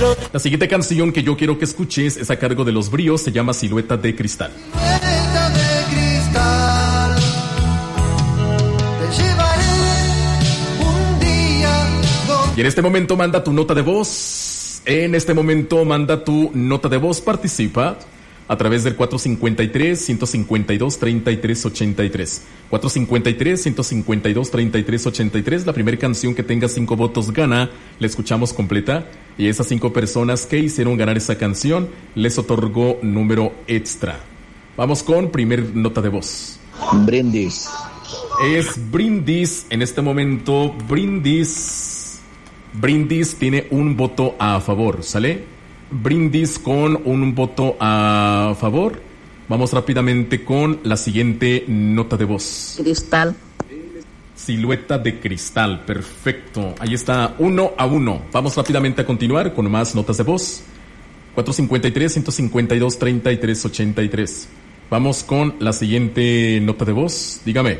La siguiente canción que yo quiero que escuches es a cargo de Los Bríos, se llama Silueta de Cristal. Silueta de cristal, te llevaré un día Y en este momento manda tu nota de voz. En este momento manda tu nota de voz, participa a través del 453-152-3383. 453-152-3383. La primera canción que tenga 5 votos gana, la escuchamos completa. Y esas 5 personas que hicieron ganar esa canción, les otorgó número extra. Vamos con primer nota de voz. Brindis. Es Brindis. En este momento, Brindis tiene un voto a favor, ¿sale? Brindis con un voto a favor. Vamos rápidamente con la siguiente nota de voz. Cristal. Silueta de Cristal, perfecto. Ahí está, 1-1. Vamos rápidamente a continuar con más notas de voz. 453-152-3383. Vamos con la siguiente nota de voz. Dígame.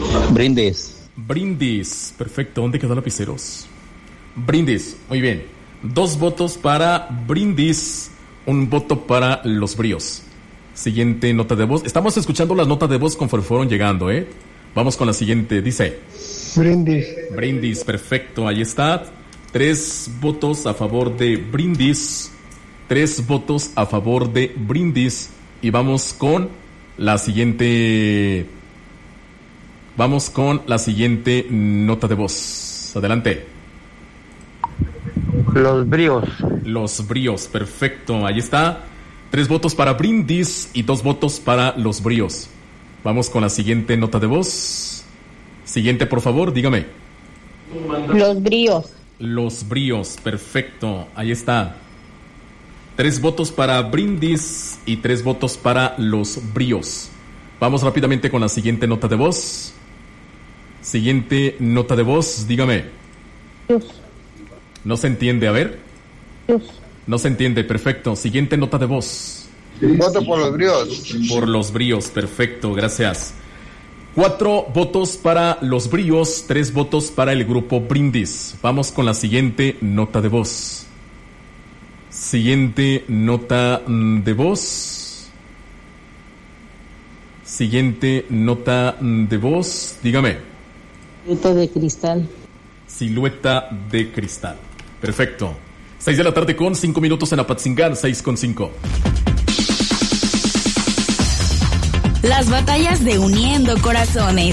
Brindis, perfecto. ¿Dónde quedó lapiceros? Brindis, muy bien. 2 votos para Brindis, 1 voto para Los Bríos. Siguiente nota de voz. Estamos escuchando las notas de voz conforme fueron llegando, ¿eh? Vamos con la siguiente, dice Brindis, perfecto, ahí está. 3 votos a favor de Brindis. 3 votos a favor de Brindis. Y vamos con la siguiente. Vamos con la siguiente nota de voz. Adelante. Los Bríos, perfecto, ahí está. 3 votos para Brindis y 2 votos para Los Bríos. Vamos con la siguiente nota de voz. Siguiente, por favor, dígame. Los Bríos, perfecto, ahí está. 3 votos para Brindis y 3 votos para Los Bríos. Vamos rápidamente con la siguiente nota de voz. Siguiente nota de voz, dígame. No se entiende, a ver. No se entiende, perfecto. Siguiente nota de voz. Voto por Los Bríos. Por Los Bríos, perfecto, gracias. 4 votos para Los Bríos, 3 votos para el grupo Brindis. Vamos con la siguiente nota de voz. Siguiente nota de voz. Siguiente nota de voz, dígame. Silueta de cristal. Silueta de Cristal. Perfecto. 6 de la tarde con 5 minutos en Apatzingán, 6:05. Las batallas de Uniendo Corazones.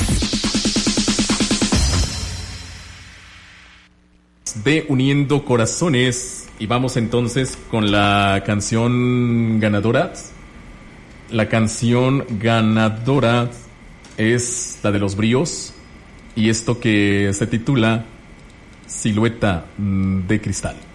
De Uniendo Corazones. Y vamos entonces con la canción ganadora. La canción ganadora es la de Los Bríos. Y esto que se titula Silueta de Cristal.